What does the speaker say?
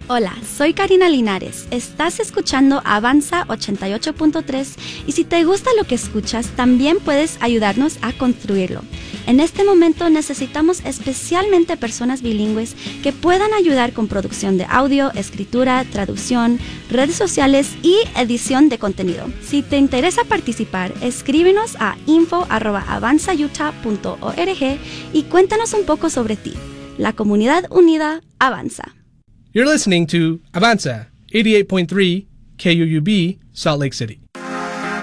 Hola, soy Karina Linares. Estás escuchando Avanza 88.3 y si te gusta lo que escuchas, también puedes ayudarnos a construirlo. En este momento necesitamos especialmente personas bilingües que puedan ayudar con producción de audio, escritura, traducción, redes sociales y edición de contenido. Si te interesa participar, escríbenos a info@avanzautah.org y cuéntanos un poco sobre ti. La comunidad unida avanza. You're listening to Avanza, 88.3 KUUB, Salt Lake City.